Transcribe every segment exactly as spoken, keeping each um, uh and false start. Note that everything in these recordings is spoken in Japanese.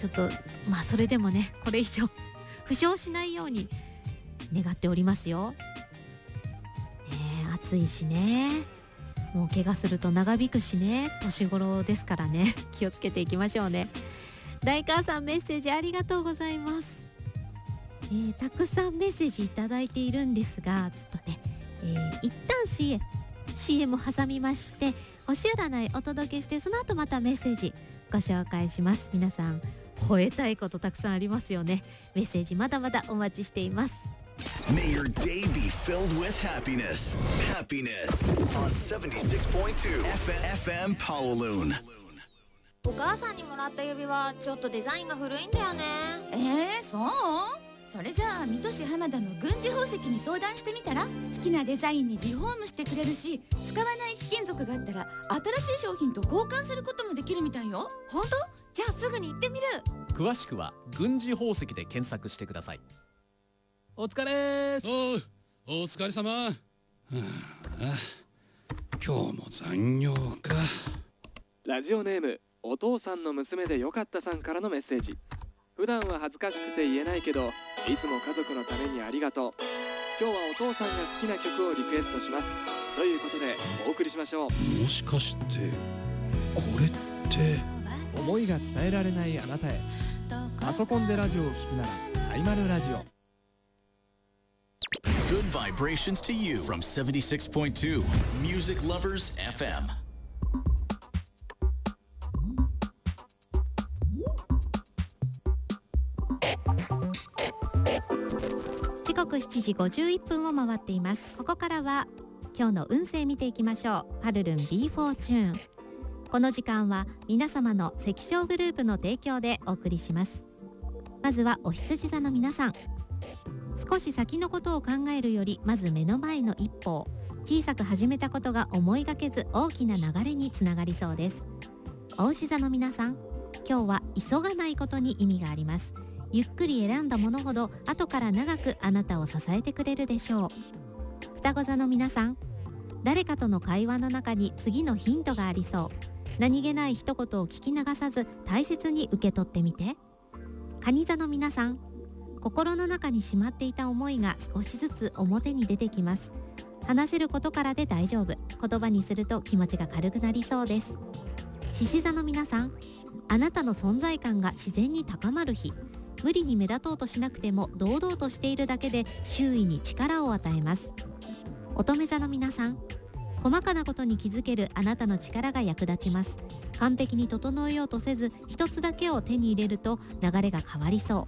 ちょっとまあそれでもねこれ以上負傷しないように願っておりますよ、ね、暑いしね、もう怪我すると長引くしね、年頃ですからね、気をつけていきましょうね。大川さんメッセージありがとうございます。えー、たくさんメッセージいただいているんですが、ちょっとね、えー、一旦 シーエム, シーエム を挟みまして星占いお届けして、その後またメッセージご紹介します。皆さん吠えたいことたくさんありますよね。メッセージまだまだお待ちしています。 May your day be filled with happiness. Happiness on セブンティシックスポイントツー エフエム Pawaloon。 お母さんにもらった指輪ちょっとデザインが古いんだよね。 えー、そう？それじゃあ水戸市浜田の軍事宝石に相談してみたら、好きなデザインにリフォームしてくれるし、使わない貴金属があったら新しい商品と交換することもできるみたいよ。 本当？じゃあすぐに行ってみる。 詳しくは軍事宝石で検索してください。お疲れーす。 おう、お疲れ様。はあ、今日も残業か。 ラジオネームお父さんの娘でよかったさんからのメッセージ。普段は恥ずかしくて言えないけど、いつも家族のためにありがとう。今日はお父さんが好きな曲をリクエストします。ということでお送りしましょう。 もしかしてこれって思いが伝えられないあなたへ。パソコンでラジオを聞くならサイマルラジオ。 Good vibrations to you from セブンティシックスポイントツー Music Lovers エフエム。 時刻しちじごじゅういっぷんを回っています。ここからは今日の運勢見ていきましょう。パルルン B フォーチューン。この時間は皆様の関証グループの提供でお送りします。まずはお羊座の皆さん、少し先のことを考えるよりまず目の前の一歩を、小さく始めたことが思いがけず大きな流れにつながりそうです。お牛座の皆さん、今日は急がないことに意味があります。ゆっくり選んだものほど後から長くあなたを支えてくれるでしょう。双子座の皆さん、誰かとの会話の中に次のヒントがありそう。何気ない一言を聞き流さず大切に受け取ってみて。蟹座の皆さん、心の中にしまっていた思いが少しずつ表に出てきます。話せることからで大丈夫。言葉にすると気持ちが軽くなりそうです。獅子座の皆さん、あなたの存在感が自然に高まる日。無理に目立とうとしなくても堂々としているだけで周囲に力を与えます。乙女座の皆さん、細かなことに気づけるあなたの力が役立ちます。完璧に整えようとせず一つだけを手に入れると流れが変わりそう。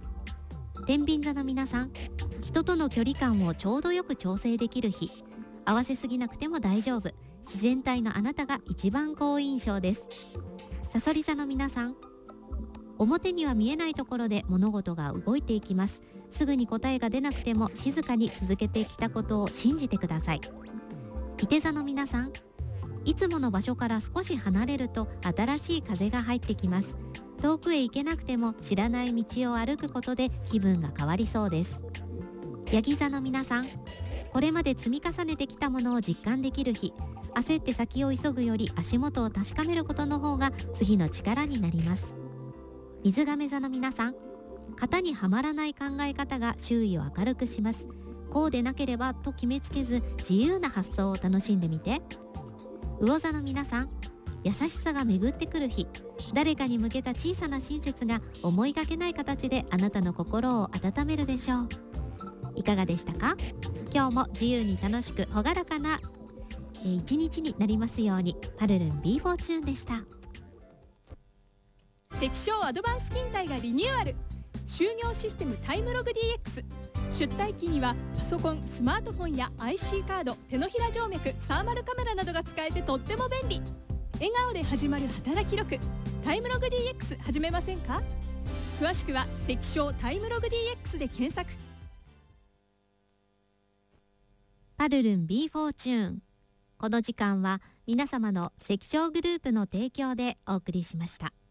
天秤座の皆さん、人との距離感をちょうどよく調整できる日。合わせすぎなくても大丈夫。自然体のあなたが一番好印象です。蠍座の皆さん、表には見えないところで物事が動いていきます。すぐに答えが出なくても静かに続けてきたことを信じてください。いて座の皆さん、いつもの場所から少し離れると新しい風が入ってきます。遠くへ行けなくても知らない道を歩くことで気分が変わりそうです。ヤギ座の皆さん、これまで積み重ねてきたものを実感できる日。焦って先を急ぐより足元を確かめることの方が次の力になります。水亀座の皆さん、型にはまらない考え方が周囲を明るくします。こうでなければと決めつけず自由な発想を楽しんでみて。魚座の皆さん、優しさが巡ってくる日。誰かに向けた小さな親切が思いがけない形であなたの心を温めるでしょう。いかがでしたか？今日も自由に楽しく朗らかな一日になりますように。パルルン B フォーチューンでした。 関証アドバンス勤怠がリニューアル。就業システムタイムログ ディーエックス。 出退期にはパソコン、スマートフォンや アイシー カード、手のひら静脈、サーマルカメラなどが使えてとっても便利。笑顔で始まる働き力、タイムログ ディーエックス 始めませんか？詳しくは関証タイムログ ディーエックス で検索。 パルルン B フォーチューン。この時間は皆様の関証グループの提供でお送りしました。